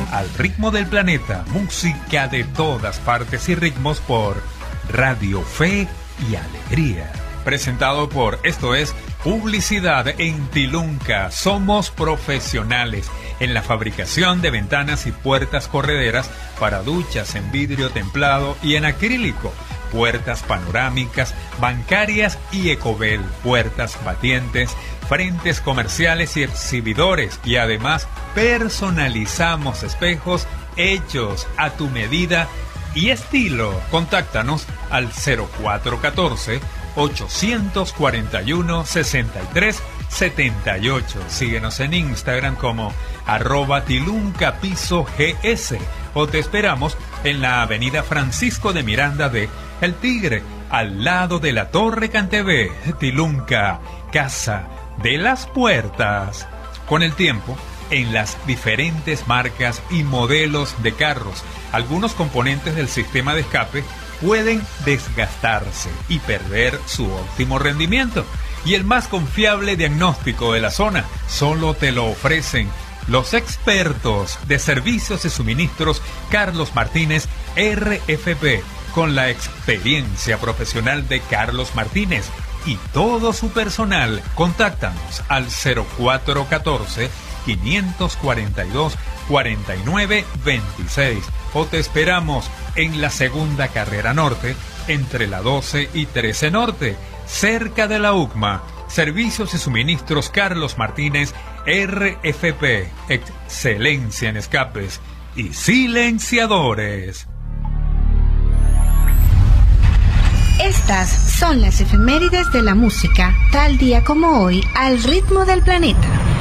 Al ritmo del planeta, música de todas partes y ritmos por Radio Fe y Alegría. Presentado por Esto es Publicidad en Tilunca. Somos profesionales en la fabricación de ventanas y puertas correderas para duchas en vidrio templado y en acrílico, puertas panorámicas, bancarias y Ecobel, puertas batientes, frentes comerciales y exhibidores, y además personalizamos espejos hechos a tu medida y estilo. Contáctanos al 0414-841-6378. Síguenos en Instagram como @tiluncapisogs o te esperamos en la avenida Francisco de Miranda de El Tigre, al lado de la Torre Cantebé. Tilunca, casa de las puertas. Con el tiempo, en las diferentes marcas y modelos de carros, algunos componentes del sistema de escape pueden desgastarse y perder su óptimo rendimiento. Y el más confiable diagnóstico de la zona solo te lo ofrecen los expertos de servicios y suministros Carlos Martínez RFP, con la experiencia profesional de Carlos Martínez y todo su personal. Contáctanos al 0414-542-4926 o te esperamos en la segunda carrera norte, entre la 12 y 13 norte, cerca de la UCMA. Servicios y suministros Carlos Martínez RFP. Excelencia en escapes y silenciadores. Estas son las efemérides de la música, tal día como hoy, al ritmo del planeta.